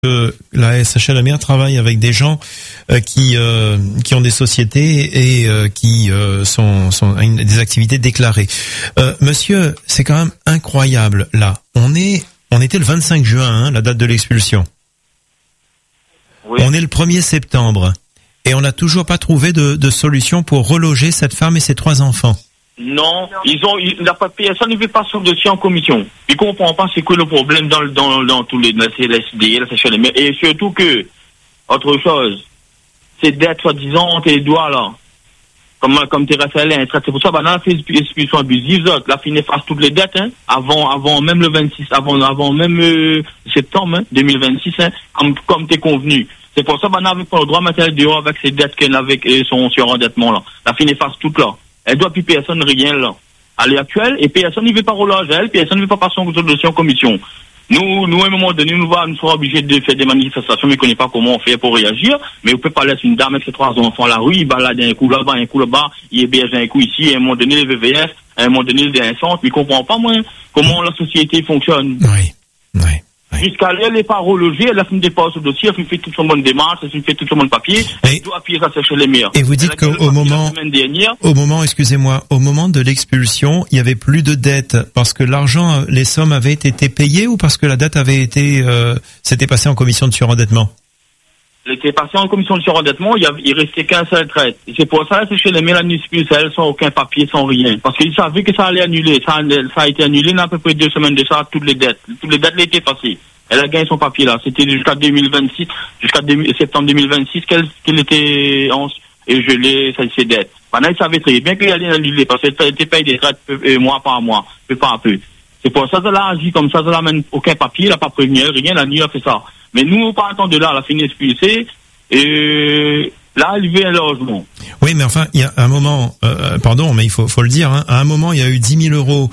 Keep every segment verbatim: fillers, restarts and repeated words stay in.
que la S H L M R travaille avec des gens euh, qui euh, qui ont des sociétés et euh, qui euh, sont, sont une, des activités déclarées. Euh, monsieur, c'est quand même incroyable là. On est on était le vingt-cinq juin, hein, la date de l'expulsion. Oui. On est le premier septembre et on n'a toujours pas trouvé de, de solution pour reloger cette femme et ses trois enfants. Non, ils ont, il n'a pas personne ne veut pas sur le dossier en commission. Ils comprennent pas c'est quoi le problème dans dans dans tous les, la S D, la S H L M R, et surtout que, autre chose, ces dettes soi-disant entre les doigts là, comme comme Thérèse Alain, c'est pour ça, bah, on a fait expulsion abusive, la fin efface toutes les dettes, hein, avant avant même le vingt-six, avant avant même euh, septembre hein, deux mille vingt-six, hein, comme comme t'es convenu. C'est pour ça, bah, on avait pas le droit de mettre elle dehors avec ces dettes qu'elle avait et son surendettement là. La fin efface tout là. Elle doit plus personne rien là. À l'heure actuelle, et personne ne veut pas reloger elle, personne ne veut pas passer en dossier en commission. Nous, nous, à un moment donné, nous, nous sommes obligés de faire des manifestations, mais on ne connaît pas comment on fait pour réagir. Mais on peut pas laisser une dame avec ses trois enfants à la rue, il balade un coup là-bas, un coup là-bas, il héberge un coup ici, à un moment donné, les V V F, à un moment donné, les centres, mais il comprend pas, moi, comment la société fonctionne. Oui, oui. Jusqu'à là, elle n'est pas relogée, elle a fait une dépense au dossier, elle a fait tout son bon démarche, elle a fait tout son bon papier, elle doit appuyer ça chez les mères. Et vous dites qu'au moment, au moment, excusez-moi, au moment de l'expulsion, il y avait plus de dette parce que l'argent, les sommes avaient été payées ou parce que la dette avait été, euh, s'était passée en commission de surendettement? Elle était passée en commission de surendettement, il, y avait, il restait qu'un seul trait. Et c'est pour ça que chez les mères, la expulse, elles sans aucun papier, sans rien. Parce qu'ils savaient que ça allait annuler. Ça, ça a été annulé dans à peu près deux semaines de ça, toutes les dettes. Toutes les dettes l'étaient effacées. Elle a gagné son papier là. C'était jusqu'à deux mille vingt-six, jusqu'à septembre deux mille vingt-six qu'elle, qu'elle était en, et gelée ses dettes. Maintenant, ils savaient très bien qu'elle allait annuler parce qu'elle était payée des traites euh, mois par mois, peu par peu. C'est pour ça qu'elle a agi comme ça, elle n'amène aucun papier, elle n'a pas prévenu, rien, la nuit a fait ça. Mais nous, partant de là, elle a fini expulsée, et là, elle veut un logement. Oui, mais enfin, il y a un moment, euh, pardon, mais il faut, faut le dire, hein, à un moment, il y a eu dix mille euros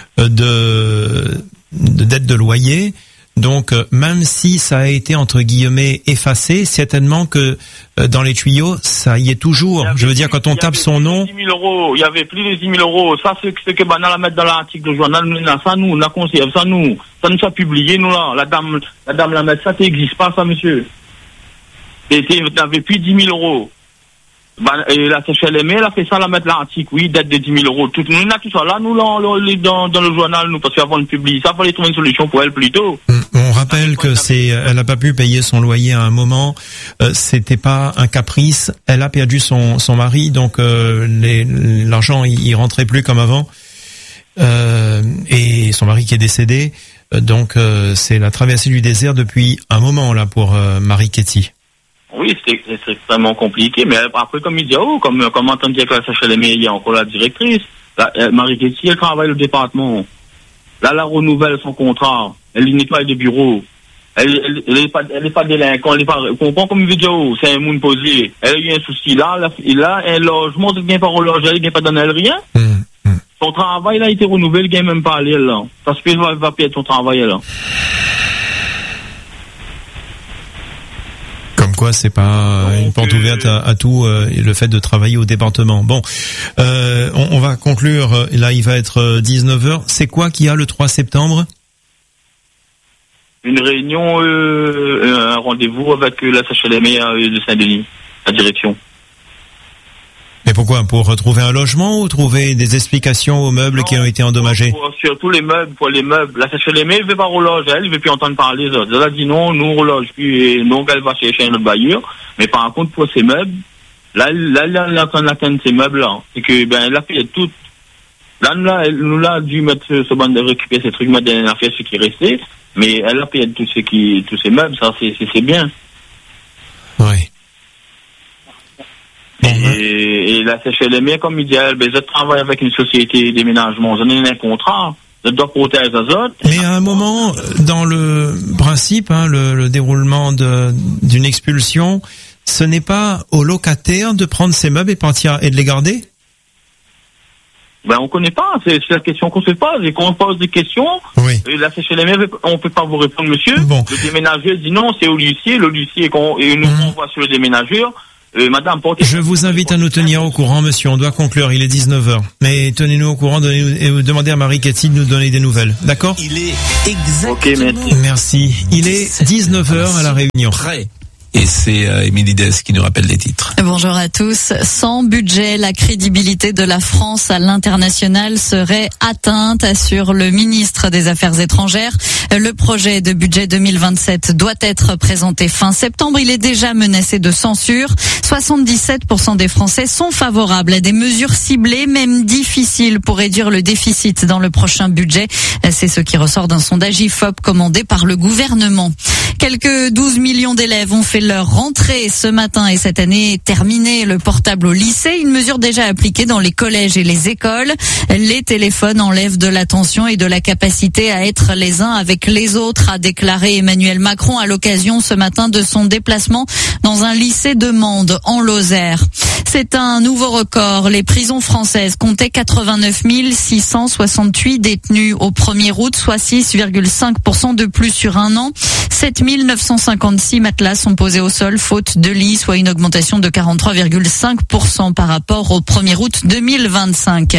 de, de dette de loyer. Donc, euh, même si ça a été, entre guillemets, effacé, certainement que euh, dans les tuyaux, ça y est toujours. Je veux dire, quand on tape son nom... dix mille euros, il y avait plus de dix mille euros. Ça, c'est ce que Banal a mettre dans l'article de journal. Ça, nous, la conserve, ça, nous. Ça nous a publié, nous, là. La dame, la dame la met, ça n'existe pas, ça, monsieur. Et vous n'avez plus dix mille euros. Ben, et la S H L M R, elle a fait ça, la mettre l'article, oui, dette de dix mille euros. Tout, nous, on a tout ça là, nous, là, dans, dans le journal, nous, parce qu'avant de publier ça, il fallait trouver une solution pour elle plus tôt. On rappelle que c'est, elle n'a pas pu payer son loyer à un moment, euh, c'était pas un caprice, elle a perdu son, son mari, donc, euh, les, l'argent, il, il rentrait plus comme avant, euh, et son mari qui est décédé, donc, euh, c'est la traversée du désert depuis un moment, là, pour, euh, Marie Ketty. Oui, c'est, c'est extrêmement compliqué, mais après, comme il dit, oh, comme, comme entendu avec la S H L M R, il y a encore la directrice, la, euh, Marie Ketty, elle travaille au département. Là, elle renouvelle son contrat. Elle nettoie des bureaux. Elle, elle, elle est pas, elle est pas délinquante, elle est pas, comprend comme il dit, oh, c'est un monde posé. Elle a eu un souci. Là, là, là, un logement, il vient pas reloger, il vient pas donner elle rien. Mmh, mmh. Son travail, là, a été renouvelé, il vient même pas aller, là. Parce qu'il va, va perdre son travail, là. Comme quoi, c'est pas donc, une porte ouverte à, à tout, euh, le fait de travailler au département. Bon, euh, on, on va conclure. Là, il va être dix-neuf heures. C'est quoi qu'il y a le trois septembre? Une réunion, euh, un rendez-vous avec la S H L M R de Saint-Denis, la direction. Mais pourquoi? Pour retrouver un logement ou trouver des explications aux meubles non, qui ont été endommagés? Pour, pour, surtout les meubles, pour les meubles. La S H L M R ne veut pas reloger, elle ne veut plus entendre parler des autres. Elle a dit non, nous on reloge plus, et donc elle va chercher un autre bailleur. Mais par contre, pour ces meubles, là, là, là, elle est en train d'atteindre ces meubles-là. C'est que, ben, elle a fait tout. Là, nous, là, elle nous a dû mettre ce bande de récupérer ces trucs, mettre dans affaire ce qui restait. Mais elle a payé tout ce qui, tous ces meubles, ça, c'est, c'est, c'est bien. Oui. Et, et la S H L M R, comme il dit, ben, je travaille avec une société de déménagement, j'en ai un contrat, je dois protéger les autres. Mais à un moment, dans le principe, hein, le, le déroulement de, d'une expulsion, ce n'est pas au locataire de prendre ses meubles et partir et de les garder? Ben, on connaît pas, c'est, c'est la question qu'on se pose, et quand on pose des questions, oui. Et la S H L M R, on peut pas vous répondre, monsieur. Bon. Le déménageur dit non, c'est au huissier, le huissier, et, et nous, mmh. on voit sur le déménageur, Euh, madame, portez... Je vous invite à nous tenir au courant, monsieur. On doit conclure. Il est dix-neuf heures. Mais tenez-nous au courant donnez, et demandez à Marie Cathy de nous donner des nouvelles. D'accord? Il est exactement... Ok, merci. Merci. Il est dix-neuf heures à la Réunion. Prêt. Et c'est euh, Émilie Dès qui nous rappelle les titres. Bonjour à tous. Sans budget, la crédibilité de la France à l'international serait atteinte, assure le ministre des Affaires étrangères. Le projet de budget deux mille vingt-sept doit être présenté fin septembre. Il est déjà menacé de censure. soixante-dix-sept pour cent des Français sont favorables à des mesures ciblées, même difficiles, pour réduire le déficit dans le prochain budget. C'est ce qui ressort d'un sondage I F O P commandé par le gouvernement. Quelques douze millions d'élèves ont fait leur rentrée ce matin et cette année est terminée. Le portable au lycée, une mesure déjà appliquée dans les collèges et les écoles. Les téléphones enlèvent de l'attention et de la capacité à être les uns avec les autres, a déclaré Emmanuel Macron à l'occasion ce matin de son déplacement dans un lycée de Mende en Lozère. C'est un nouveau record. Les prisons françaises comptaient quatre-vingt-neuf mille six cent soixante-huit détenus au premier août, soit six virgule cinq pour cent de plus sur un an. sept mille neuf cent cinquante-six matelas sont posés au sol faute de lit, soit une augmentation de quarante-trois virgule cinq pour cent par rapport au premier août deux mille vingt-cinq.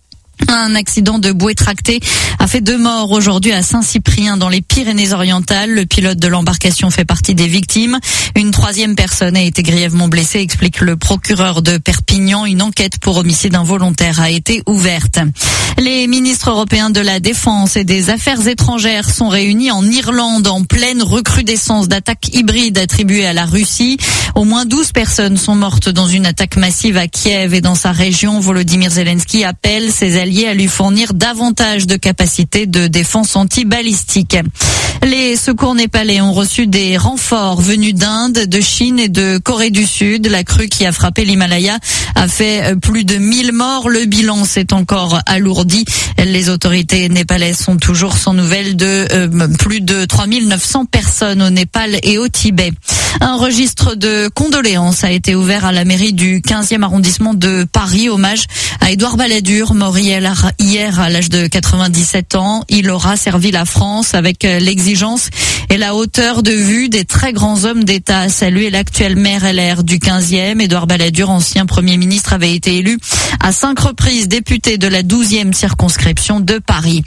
Un accident de bouée tractée a fait deux morts aujourd'hui à Saint-Cyprien dans les Pyrénées-Orientales. Le pilote de l'embarcation fait partie des victimes. Une troisième personne a été grièvement blessée, explique le procureur de Perpignan. Une enquête pour homicide involontaire a été ouverte. Les ministres européens de la Défense et des Affaires étrangères sont réunis en Irlande en pleine recrudescence d'attaques hybrides attribuées à la Russie. Au moins douze personnes sont mortes dans une attaque massive à Kiev et dans sa région. Volodymyr Zelensky appelle ses alliés à lui fournir davantage de capacités de défense anti-balistique. Les secours népalais ont reçu des renforts venus d'Inde, de Chine et de Corée du Sud. La crue qui a frappé l'Himalaya a fait plus de mille morts. Le bilan s'est encore alourdi. Les autorités népalaises sont toujours sans nouvelles de euh, plus de trois mille neuf cents personnes au Népal et au Tibet. Un registre de condoléances a été ouvert à la mairie du quinzième arrondissement de Paris. Hommage à Édouard Balladur, mort hier à l'âge de quatre-vingt-dix-sept ans. Il aura servi la France avec l'exigence et la hauteur de vue des très grands hommes d'État, a salué l'actuel maire L R du quinzième. Édouard Balladur, ancien Premier ministre, avait été élu à cinq reprises député de la douzième circonscription de Paris.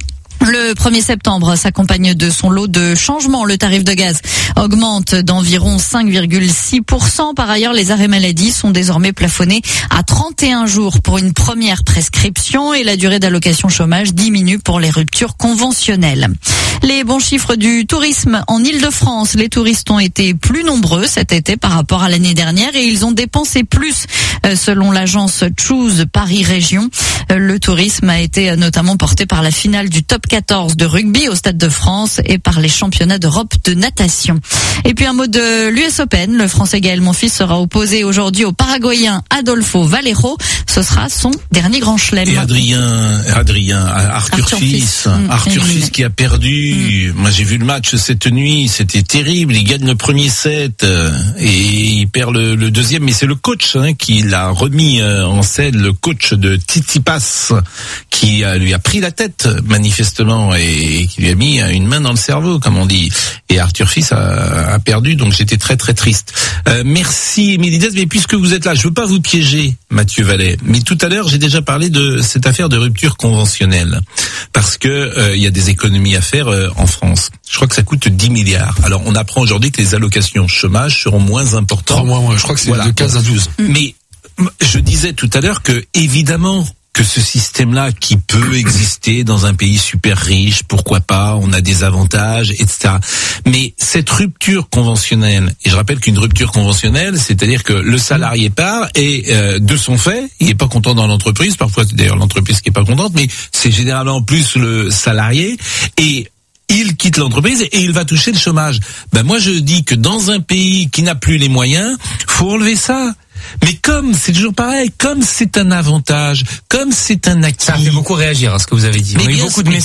Le premier septembre s'accompagne de son lot de changements. Le tarif de gaz augmente d'environ cinq virgule six pour cent. Par ailleurs, les arrêts maladie sont désormais plafonnés à trente et un jours pour une première prescription et la durée d'allocation chômage diminue pour les ruptures conventionnelles. Les bons chiffres du tourisme en Île-de-France. Les touristes ont été plus nombreux cet été par rapport à l'année dernière et ils ont dépensé plus selon l'agence Choose Paris Région. Le tourisme a été notamment porté par la finale du top quatorze de rugby au Stade de France et par les championnats d'Europe de natation. Et puis un mot de l'U S Open. Le Français Gaël Monfils sera opposé aujourd'hui au Paraguayen Adolfo Valero. Ce sera son dernier grand chelem. Et Adrien, Adrien, Arthur, Arthur Fils, Fils. Mmh, Arthur mmh. Fils qui a perdu. Mmh. Moi j'ai vu le match cette nuit, c'était terrible. Il gagne le premier set et il perd le, le deuxième. Mais c'est le coach hein, qui l'a remis en scène, le coach de Tsitsipas, qui a, lui a pris la tête manifestement et qui lui a mis une main dans le cerveau, comme on dit. Et Arthur Fils a, a perdu, donc j'étais très très triste. Euh, merci Émilie Dès, mais puisque vous êtes là, je veux pas vous piéger, Mathieu Vallet. Mais tout à l'heure, j'ai déjà parlé de cette affaire de rupture conventionnelle, parce que euh, il y a des économies à faire euh, en France. Je crois que ça coûte dix milliards. Alors on apprend aujourd'hui que les allocations chômage seront moins importantes. Oh, moi, moi, je crois que c'est voilà. de quinze à douze. Mais je disais tout à l'heure que évidemment que ce système-là qui peut exister dans un pays super riche, pourquoi pas, on a des avantages, et cetera. Mais cette rupture conventionnelle, et je rappelle qu'une rupture conventionnelle, c'est-à-dire que le salarié part et euh, de son fait, il est pas content dans l'entreprise, parfois c'est d'ailleurs l'entreprise qui est pas contente, mais c'est généralement plus le salarié, et il quitte l'entreprise et il va toucher le chômage. Ben moi je dis que dans un pays qui n'a plus les moyens, faut enlever ça. Mais comme, c'est toujours pareil, comme c'est un avantage, comme c'est un acquis. Ça a fait beaucoup réagir à ce que vous avez dit. Mais on a eu beaucoup de messages, ouais.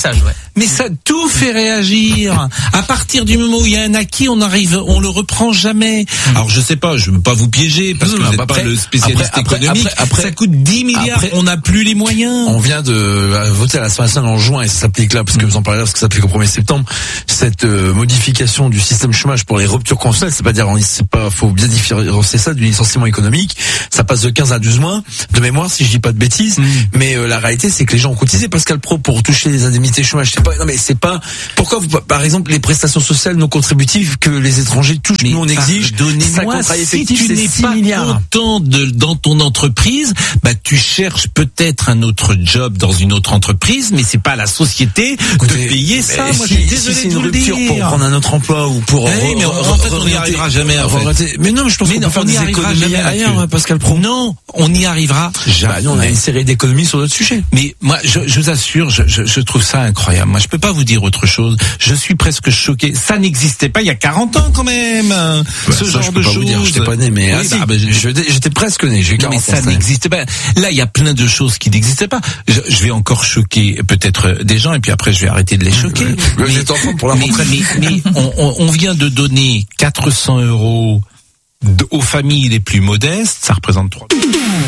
mais ça tout fait réagir. À partir du moment où il y a un acquis, on arrive, on le reprend jamais. Alors je sais pas, je veux pas vous piéger parce que vous n'êtes pas le spécialiste après, économique. Après, après, ça coûte dix milliards, après, on n'a plus les moyens. On vient de voter à l'Assemblée nationale en juin et ça s'applique là parce que vous en parlez là parce que ça s'applique au premier septembre. Cette euh, modification du système chômage pour les ruptures conventionnelles, c'est pas dire, c'est pas, faut bien différencier ça du licenciement économique. Ça passe de quinze à douze mois de mémoire si je dis pas de bêtises. Mmh. Mais euh, la réalité c'est que les gens ont cotisé. Pascal Pro pour toucher les indemnités chômage. C'est pas, non mais c'est pas. Pourquoi vous, par exemple les prestations sociales non contributives que les étrangers touchent, mais nous on exige. Donnez-moi si tu n'es pas content de dans ton entreprise, bah tu cherches peut-être un autre job dans une autre entreprise, mais c'est pas à la société Écoutez, de payer ça. Moi, si, je suis désolé si c'est de une vous le rupture dire. pour prendre un autre emploi ou pour. Oui, mais en fait on n'y arrivera jamais. En fait. Mais non, mais je pense qu'on peut faire des économies ailleurs, Pascal Pro. Non, on n'y arrivera jamais. Bah, nous, on a une série d'économies sur d'autres sujets. Mais moi, je, je vous assure, je, je, je trouve ça incroyable. Moi, je peux pas vous dire autre chose. Je suis presque choqué. Ça n'existait pas il y a quarante ans quand même. Bah, ce ça, genre je peux de pas choses. Vous dire, j'étais pas né, mais oui, ah, si, bah, bah, j'étais, j'étais presque né. J'ai quarante ans. Mais ça n'existait pas. Là, il y a plein de choses qui n'existaient pas. Je, je vais encore choquer peut-être des gens et puis après je vais arrêter de les choquer. mais, mais, enfant pour la mais, mais, mais on, on, on vient de donner quatre cents euros aux familles les plus modestes. Ça représente trois.